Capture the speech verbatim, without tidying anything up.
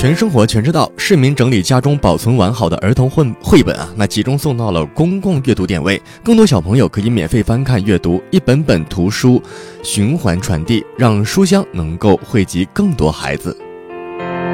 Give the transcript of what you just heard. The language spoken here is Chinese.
全生活全知道，市民整理家中保存完好的儿童绘绘本啊，那集中送到了公共阅读点位，更多小朋友可以免费翻看阅读，一本本图书循环传递，让书香能够惠及更多孩子。